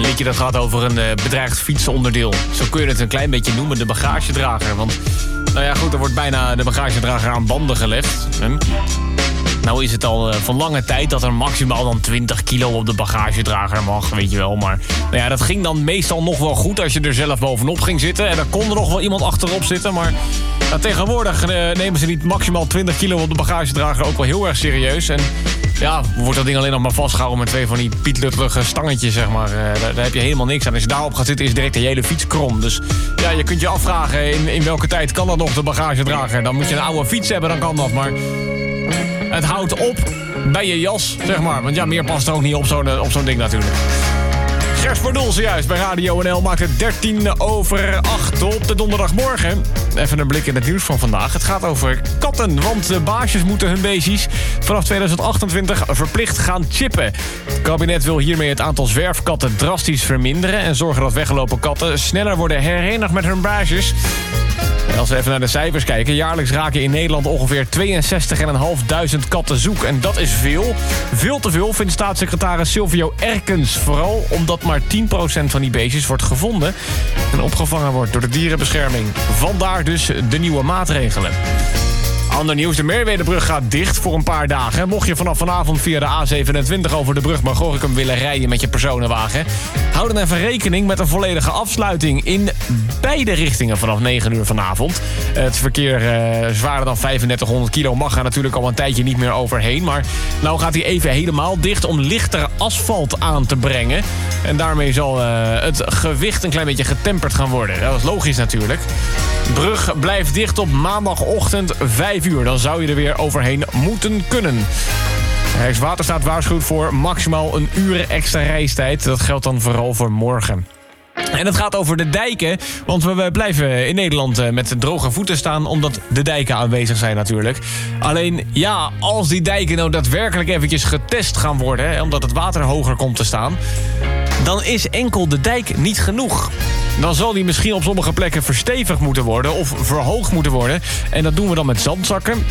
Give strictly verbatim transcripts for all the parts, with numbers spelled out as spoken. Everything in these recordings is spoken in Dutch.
liedje dat gaat over een uh, bedreigd fietsonderdeel. Zo kun je het een klein beetje noemen, de bagagedrager. Want, nou ja goed, er wordt bijna de bagagedrager aan banden gelegd. Hm? Nou is het al uh, van lange tijd dat er maximaal dan twintig kilo op de bagagedrager mag, weet je wel. Maar nou ja, dat ging dan meestal nog wel goed als je er zelf bovenop ging zitten. En dan kon er nog wel iemand achterop zitten. Maar nou, tegenwoordig uh, nemen ze niet maximaal twintig kilo op de bagagedrager ook wel heel erg serieus. En ja, wordt dat ding alleen nog maar vastgehouden met twee van die pietluttige stangetjes, zeg maar. Uh, daar, daar heb je helemaal niks aan. Als je daarop gaat zitten is direct de hele fiets krom. Dus ja, je kunt je afvragen in, in welke tijd kan dat nog, de bagagedrager. Dan moet je een oude fiets hebben, dan kan dat. Maar het houdt op bij je jas, zeg maar. Want ja, meer past er ook niet op zo'n, op zo'n ding natuurlijk. Gers Verdoel zojuist bij Radio N L maakt het dertien over acht op de donderdagmorgen. Even een blik in het nieuws van vandaag. Het gaat over katten, want de baasjes moeten hun beestjes vanaf tweeduizend achtentwintig verplicht gaan chippen. Het kabinet wil hiermee het aantal zwerfkatten drastisch verminderen en zorgen dat weggelopen katten sneller worden herenigd met hun baasjes. En als we even naar de cijfers kijken, jaarlijks raken in Nederland ongeveer tweeënzestigduizend vijfhonderd katten zoek. En dat is veel. Veel te veel, vindt staatssecretaris Silvio Erkens. Vooral omdat maar tien procent van die beestjes wordt gevonden en opgevangen wordt door de dierenbescherming. Vandaar dus de nieuwe maatregelen. Ander nieuws, de Merwedebrug gaat dicht voor een paar dagen. Mocht je vanaf vanavond via de A zevenentwintig over de brug bij Gorinchem willen rijden met je personenwagen, hou dan even rekening met een volledige afsluiting in beide richtingen vanaf negen uur vanavond. Het verkeer uh, zwaarder dan vijfendertighonderd kilo mag er natuurlijk al een tijdje niet meer overheen. Maar nou gaat hij even helemaal dicht om lichter asfalt aan te brengen. En daarmee zal uh, het gewicht een klein beetje getemperd gaan worden. Dat is logisch natuurlijk. Brug blijft dicht op maandagochtend vijf uur. Dan zou je er weer overheen moeten kunnen. Rijkswaterstaat waarschuwt voor maximaal een uur extra reistijd. Dat geldt dan vooral voor morgen. En het gaat over de dijken, want we blijven in Nederland met droge voeten staan, omdat de dijken aanwezig zijn natuurlijk. Alleen, ja, als die dijken nou daadwerkelijk eventjes getest gaan worden, hè, omdat het water hoger komt te staan, dan is enkel de dijk niet genoeg. Dan zal die misschien op sommige plekken verstevigd moeten worden of verhoogd moeten worden. En dat doen we dan met zandzakken.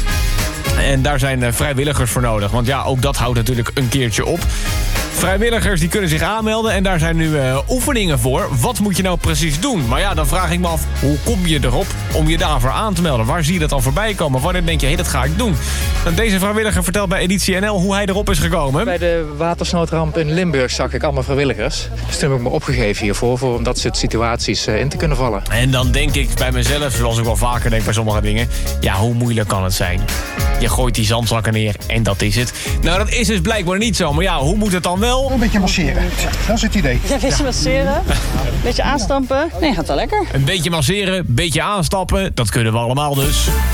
En daar zijn vrijwilligers voor nodig. Want ja, ook dat houdt natuurlijk een keertje op. Vrijwilligers die kunnen zich aanmelden en daar zijn nu uh, oefeningen voor. Wat moet je nou precies doen? Maar ja, dan vraag ik me af, hoe kom je erop om je daarvoor aan te melden? Waar zie je dat dan voorbij komen? Wanneer denk je, hé, hey, dat ga ik doen? En deze vrijwilliger vertelt bij Editie N L hoe hij erop is gekomen. Bij de watersnoodramp in Limburg zag ik allemaal vrijwilligers. Dus toen heb ik me opgegeven hiervoor, voor om dat soort situaties uh, in te kunnen vallen. En dan denk ik bij mezelf, zoals ik wel vaker denk bij sommige dingen, ja, hoe moeilijk kan het zijn? Je gooit die zandzakken neer en dat is het. Nou, dat is dus blijkbaar niet zo. Maar ja, hoe moet het dan wel? Een beetje masseren. Dat is het idee. Ja, een beetje masseren. Een beetje aanstampen. Nee, gaat wel lekker. Een beetje masseren, een beetje aanstappen. Dat kunnen we allemaal dus.